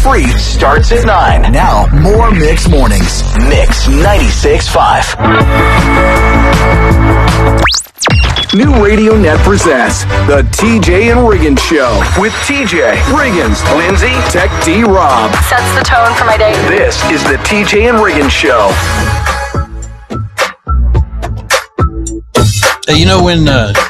free starts at 9. Now, more Mix Mornings. Mix 96.5. New Radio Net presents The TJ and Riggins Show with TJ, Riggins, Lindsay, Tech D, Rob. Sets the tone for my day. This is The TJ and Riggins Show. You know when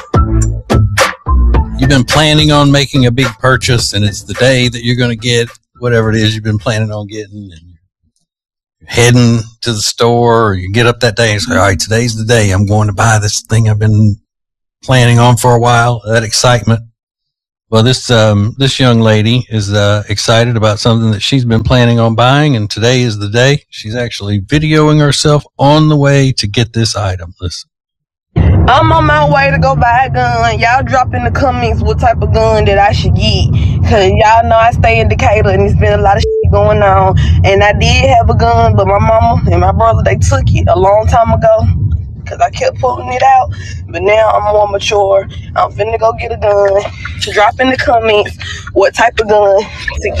you've been planning on making a big purchase and it's the day that you're going to get whatever it is you've been planning on getting, and you're heading to the store, or you get up that day and say, all right, today's the day I'm going to buy this thing I've been planning on for a while, that excitement. Well, this young lady is excited about something that she's been planning on buying, and today is the day. She's actually videoing herself on the way to get this item. Listen. I'm on my way to go buy a gun. Y'all drop in the comments what type of gun that I should get. Cause y'all know I stay in Decatur and there's been a lot of shit going on. And I did have a gun, but my mama and my brother, they took it a long time ago. Cause I kept pulling it out. But now I'm more mature. I'm finna go get a gun. Drop in the comments what type of gun to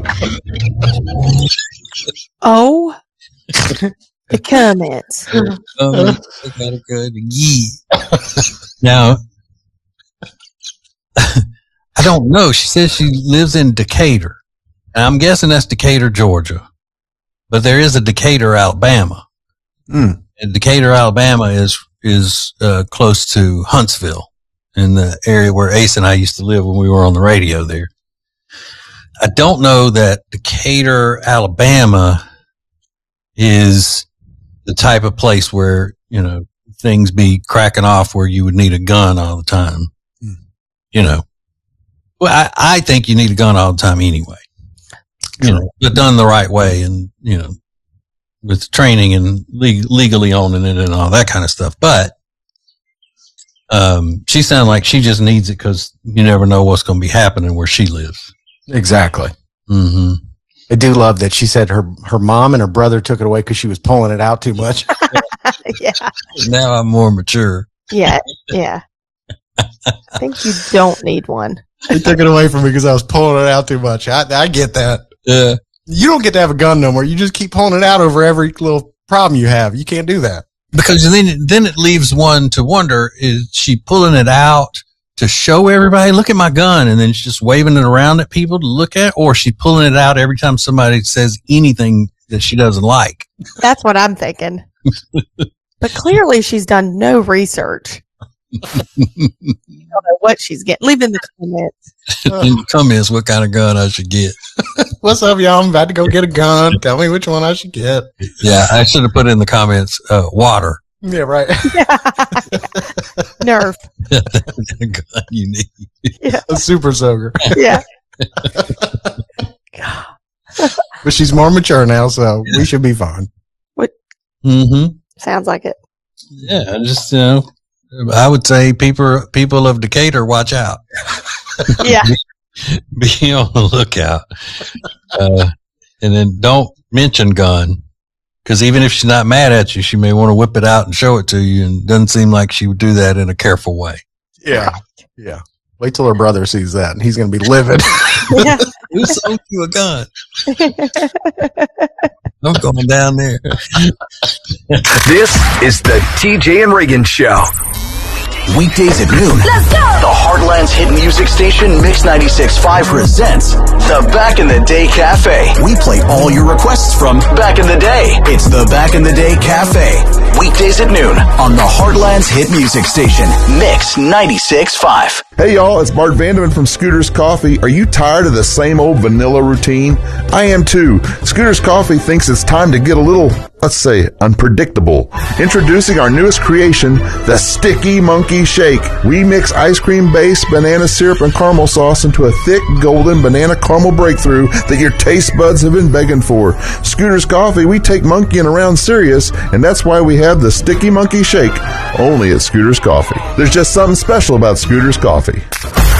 get. Oh. The comments. Now, I don't know. She says she lives in Decatur. And I'm guessing that's Decatur, Georgia. But there is a Decatur, Alabama. And Decatur, Alabama is close to Huntsville, in the area where Ace and I used to live when we were on the radio there. I don't know that Decatur, Alabama is the type of place where, you know, things be cracking off where you would need a gun all the time. You know, well, I think you need a gun all the time anyway, you know, but done the right way and, you know, with training and legally owning it and all that kind of stuff. But, she sounded like she just needs it because you never know what's going to be happening where she lives. Exactly. Mm-hmm. I do love that she said her mom and her brother took it away because she was pulling it out too much. Yeah. Now I'm more mature. Yeah. Yeah. I think you don't need one. They took it away from me because I was pulling it out too much. I get that. Yeah. You don't get to have a gun no more. You just keep pulling it out over every little problem you have. You can't do that. Because then it leaves one to wonder, is she pulling it out to show everybody, look at my gun, and then she's just waving it around at people to look at, or is she pulling it out every time somebody says anything that she doesn't like? That's what I'm thinking. But clearly she's done no research. I don't know what she's getting. Leave in the comments. In the comments what kind of gun I should get. What's up, y'all? I'm about to go get a gun. Tell me which one I should get. Yeah, I should have put in the comments, water. Yeah, right. Nerf. That's the gun you need. Yeah. A super soaker. Yeah. But she's more mature now, so we should be fine. What? Mm-hmm. Sounds like it. Yeah, just, you know, I would say people of Decatur, watch out. Yeah. Be on the lookout. And then don't mention gun. Because even if she's not mad at you, she may want to whip it out and show it to you, and it doesn't seem like she would do that in a careful way. Yeah. Yeah. Wait till her brother sees that, and he's going to be livid. Yeah. Who sold you a gun? I'm going down there. This is the TJ and Riggins Show. Weekdays at noon. Let's go! The Heartland's hit music station, Mix 96.5, presents the Back in the Day Cafe. We play all your requests from back in the day. It's the Back in the Day Cafe. Weekdays at noon on the Heartland's hit music station, Mix 96.5. Hey y'all, it's Bart Vanderman from Scooter's Coffee. Are you tired of the same old vanilla routine? I am too. Scooter's Coffee thinks it's time to get a little, let's say, unpredictable. Introducing our newest creation, the Sticky Monkey Shake. We mix ice cream base, banana syrup, and caramel sauce into a thick, golden banana caramel breakthrough that your taste buds have been begging for. Scooter's Coffee, we take monkeying around serious, and that's why we have the Sticky Monkey Shake, only at Scooter's Coffee. There's just something special about Scooter's Coffee.